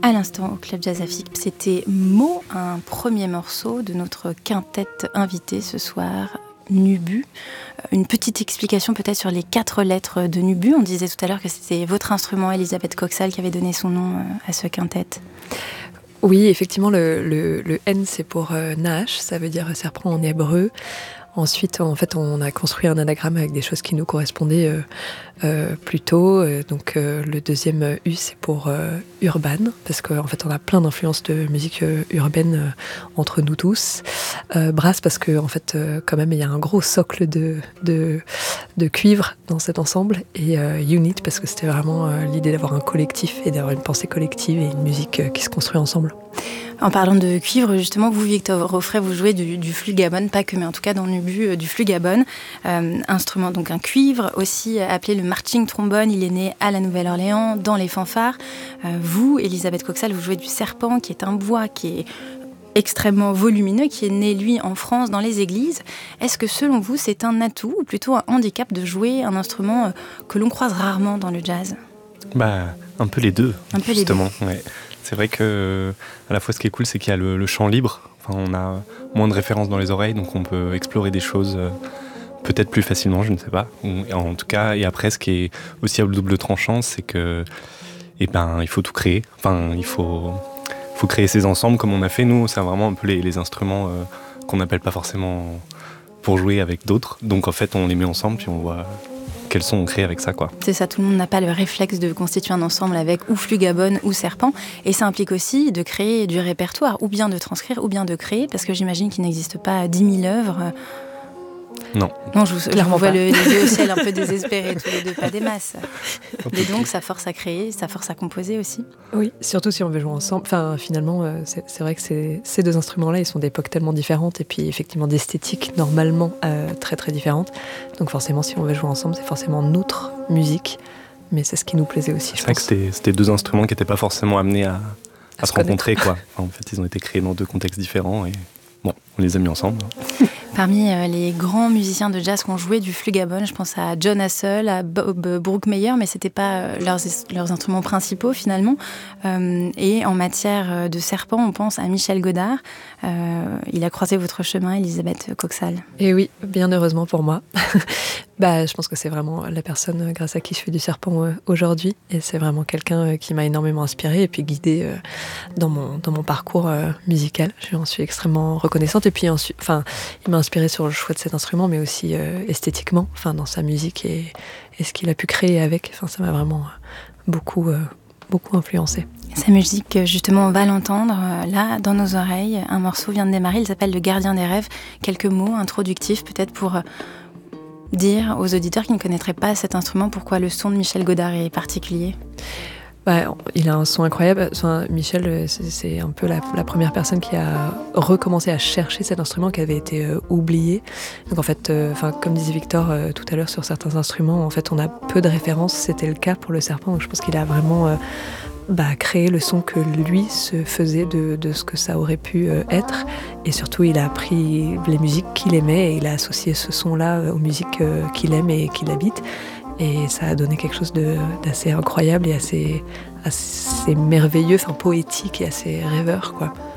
À l'instant, au Club Jazz Afik, c'était Mo, un premier morceau de notre quintette invitée ce soir, Nubu. Une petite explication peut-être sur les 4 lettres de Nubu. On disait tout à l'heure que c'était votre instrument, Elisabeth Coxal, qui avait donné son nom à ce quintette. Oui, effectivement, le N, c'est pour Nash, ça veut dire serpent en hébreu. Ensuite, en fait, on a construit un anagramme avec des choses qui nous correspondaient plus tôt. Donc, le deuxième U, c'est pour urban, parce qu'en fait, on a plein d'influences de musique urbaine entre nous tous. Brass, parce que en fait, quand même, il y a un gros socle de cuivre dans cet ensemble. Et unit, parce que c'était vraiment l'idée d'avoir un collectif et d'avoir une pensée collective et une musique qui se construit ensemble. En parlant de cuivre, justement, vous, Victor Offray, vous jouez du flugabone, pas que, mais en tout cas dans Nubu, du flugabone, instrument, donc un cuivre, aussi appelé le marching trombone. Il est né à la Nouvelle-Orléans, dans les fanfares. Vous, Elisabeth Coxal, vous jouez du serpent, qui est un bois qui est extrêmement volumineux, qui est né, lui, en France, dans les églises. Est-ce que, selon vous, c'est un atout ou plutôt un handicap de jouer un instrument que l'on croise rarement dans le jazz ? Un peu les deux, justement. Ouais. C'est vrai que à la fois ce qui est cool, c'est qu'il y a le champ libre. Enfin, on a moins de références dans les oreilles, donc on peut explorer des choses peut-être plus facilement, je ne sais pas. En tout cas, et après, ce qui est aussi à double tranchant, c'est que, il faut tout créer. Enfin, il faut créer ces ensembles comme on a fait. Nous, c'est vraiment un peu les instruments qu'on n'appelle pas forcément pour jouer avec d'autres. Donc en fait, on les met ensemble puis on voit quels sons on crée avec ça, quoi. C'est ça, tout le monde n'a pas le réflexe de constituer un ensemble avec ou flugabone ou serpent, et ça implique aussi de créer du répertoire, ou bien de transcrire, ou bien de créer, parce que j'imagine qu'il n'existe pas 10 000 œuvres. Non, je vous vois les yeux au ciel un peu désespérés, tous les deux, pas des masses. Et donc, ça force à créer, ça force à composer aussi. Oui, surtout si on veut jouer ensemble. Enfin, finalement, c'est vrai que ces deux instruments-là, ils sont d'époques tellement différentes et puis effectivement d'esthétiques normalement très très différentes. Donc forcément, si on veut jouer ensemble, c'est forcément notre musique. Mais c'est ce qui nous plaisait aussi, je pense. C'est vrai que c'était deux instruments qui n'étaient pas forcément amenés à se rencontrer, quoi. Enfin, en fait, ils ont été créés dans 2 contextes différents et bon, on les a mis ensemble. Parmi les grands musiciens de jazz qui ont joué du flugabone, je pense à John Hassell, à Bob Brookmeyer, mais c'était pas leurs instruments principaux finalement. Et en matière de serpent, on pense à Michel Godard. Il a croisé votre chemin, Elisabeth Coxal. Et oui, bien heureusement pour moi. Je pense que c'est vraiment la personne grâce à qui je fais du serpent aujourd'hui. Et c'est vraiment quelqu'un qui m'a énormément inspirée et puis guidée dans mon parcours musical. Je suis extrêmement reconnaissante. Et puis ensuite, il m'a inspirée sur le choix de cet instrument, mais aussi esthétiquement, dans sa musique et ce qu'il a pu créer avec. Ça m'a vraiment beaucoup influencée. Sa musique, justement, on va l'entendre là, dans nos oreilles. Un morceau vient de démarrer, il s'appelle Le Gardien des Rêves. Quelques mots introductifs, peut-être pour dire aux auditeurs qui ne connaîtraient pas cet instrument pourquoi le son de Michel Godard est particulier. Il a un son incroyable. Michel, c'est un peu la première personne qui a recommencé à chercher cet instrument qui avait été oublié. Donc en fait, comme disait Victor tout à l'heure sur certains instruments, en fait, on a peu de références. C'était le cas pour le serpent. Donc je pense qu'il a vraiment créé le son que lui se faisait de ce que ça aurait pu être. Et surtout, il a pris les musiques qu'il aimait et il a associé ce son-là aux musiques qu'il aime et qu'il habite. Et ça a donné quelque chose d'assez incroyable et assez merveilleux, poétique et assez rêveur, quoi.